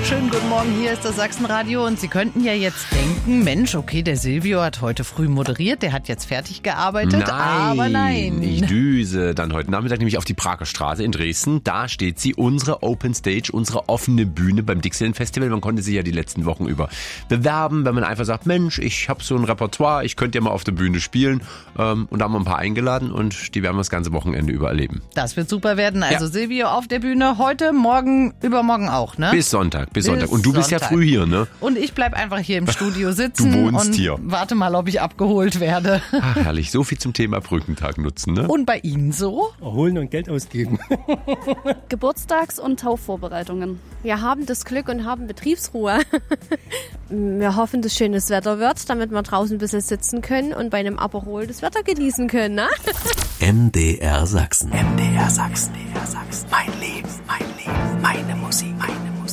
Schönen guten Morgen, hier ist das Sachsenradio und Sie könnten ja jetzt denken, Mensch, okay, der Silvio hat heute früh moderiert, der hat jetzt fertig gearbeitet, aber nein. Ich düse dann heute Nachmittag nämlich auf die Prager Straße in Dresden. Da steht sie, unsere Open Stage, unsere offene Bühne beim Dixieland Festival. Man konnte sich ja die letzten Wochen über bewerben, wenn man einfach sagt, Mensch, ich habe so ein Repertoire, ich könnte ja mal auf der Bühne spielen. Und da haben wir ein paar eingeladen und die werden wir das ganze Wochenende über erleben. Das wird super werden. Also ja. Silvio auf der Bühne heute, morgen, übermorgen auch, ne? Bis Sonntag. Und du bist ja früh hier, ne? Und ich bleib einfach hier im Studio sitzen du wohnst und hier. Warte mal, ob ich abgeholt werde. Ach, herrlich. So viel zum Thema Brückentag nutzen, ne? Und bei Ihnen so? Erholen und Geld ausgeben. Geburtstags- und Taufvorbereitungen. Wir haben das Glück und haben Betriebsruhe. Wir hoffen, dass schönes Wetter wird, damit wir draußen ein bisschen sitzen können und bei einem Aperol das Wetter genießen können, ne? MDR Sachsen. MDR Sachsen. Mein Leben, meine Musik,